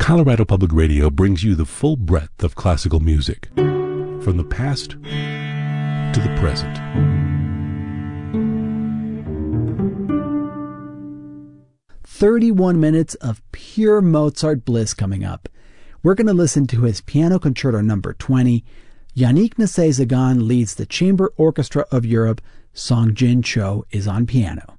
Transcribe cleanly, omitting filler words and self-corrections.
Colorado Public Radio brings you the full breadth of classical music, from the past to the present. "31 minutes of pure Mozart bliss coming up. We're going to listen to his Piano Concerto No. 20. Yannick Nassé-Zagan leads the Chamber Orchestra of Europe. Song Jin Cho is on piano.